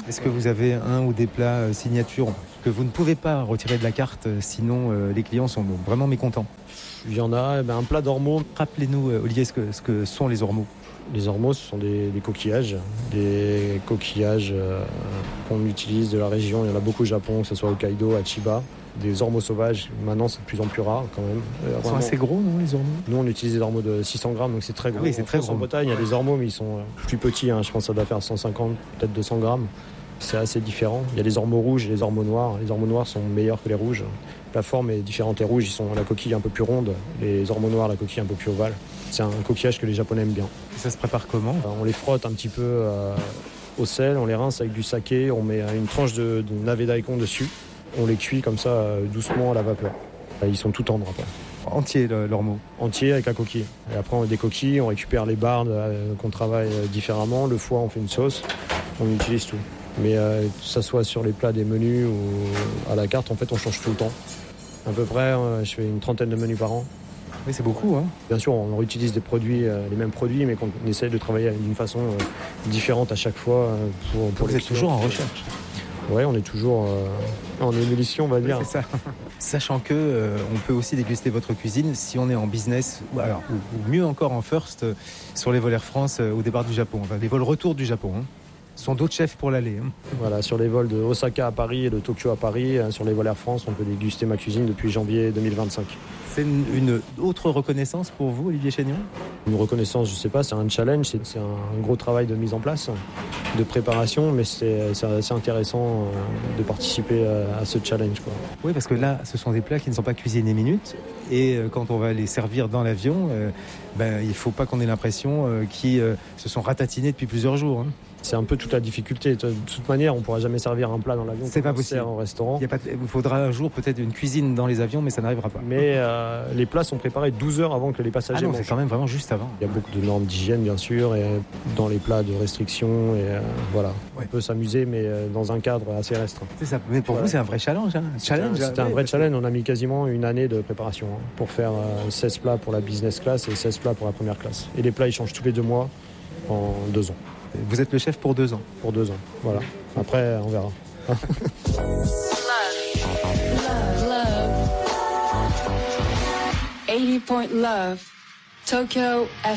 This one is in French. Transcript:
Est-ce que vous avez un ou des plats signatures que vous ne pouvez pas retirer de la carte, sinon les clients sont vraiment mécontents? Il y en a, un plat d'ormeaux. Rappelez-nous, Olivier, ce que sont les ormeaux. Les ormeaux, ce sont des coquillages. Des coquillages qu'on utilise de la région. Il y en a beaucoup au Japon, que ce soit au Hokkaido, à Chiba. Des ormeaux sauvages, maintenant c'est de plus en plus rare quand même. Ils sont assez gros, non, les ormeaux? Nous on utilise des ormeaux de 600 grammes, donc c'est très gros. Oui, c'est très gros. En Bretagne, il y a des ormeaux, mais ils sont plus petits. Je pense que ça doit faire 150, peut-être 200 grammes. C'est assez différent. Il y a les ormeaux rouges et les ormeaux noirs. Les ormeaux noirs sont meilleurs que les rouges. La forme est différente. Les rouges, la coquille est un peu plus ronde. Les ormeaux noirs, la coquille est un peu plus ovale. C'est un coquillage que les Japonais aiment bien. Et ça se prépare comment? On les frotte un petit peu au sel, on les rince avec du saké, on met une tranche de navet daikon dessus. On les cuit comme ça doucement à la vapeur. Ils sont tout tendres après. Entier l'ormeau? Entier avec la coquille. Et après on décoquille, on récupère les bardes qu'on travaille différemment. Le foie on fait une sauce, on utilise tout. Mais que ça soit sur les plats des menus ou à la carte, en fait on change tout le temps. À peu près, je fais une 30aine de menus par an. Oui, c'est beaucoup. Bien sûr, on réutilise des produits, les mêmes produits, mais qu'on essaye de travailler d'une façon différente à chaque fois. Pour vous êtes toujours en recherche? Oui, on est toujours en ébullition, on va dire. Oui, c'est ça. Sachant que on peut aussi déguster votre cuisine si on est en business, ou mieux encore en first, sur les vols Air France au départ du Japon. Enfin, les vols retour du Japon. Ce sont d'autres chefs pour l'aller. Voilà, sur les vols de Osaka à Paris et de Tokyo à Paris, sur les vols Air France, on peut déguster ma cuisine depuis janvier 2025. C'est une autre reconnaissance pour vous, Olivier Chénion? Une reconnaissance, je ne sais pas, c'est un challenge, c'est un gros travail de mise en place, de préparation, mais c'est assez intéressant de participer à ce challenge, quoi. Oui, parce que là, ce sont des plats qui ne sont pas cuisinés minutes, et quand on va les servir dans l'avion, il ne faut pas qu'on ait l'impression qu'ils se sont ratatinés depuis plusieurs jours. C'est un peu toute la difficulté. De toute manière, on ne pourra jamais servir un plat dans l'avion. C'est pas possible. Au restaurant. Il faudra un jour peut-être une cuisine dans les avions, mais ça n'arrivera pas. Mais les plats sont préparés 12 heures avant que les passagers mangent. C'est quand même vraiment juste avant. Il y a beaucoup de normes d'hygiène, bien sûr, et dans les plats de restriction. Et voilà. Ouais. On peut s'amuser, mais dans un cadre assez restreint. C'est ça. Mais pour vous, c'est un vrai challenge. C'était un vrai challenge. On a mis quasiment une année de préparation pour faire 16 plats pour la business class et 16 plats pour la première classe. Et les plats, ils changent tous les 2 mois en 2 ans. Vous êtes le chef pour 2 ans? Pour 2 ans, voilà. Après, on verra. Love. 80.Love. Tokyo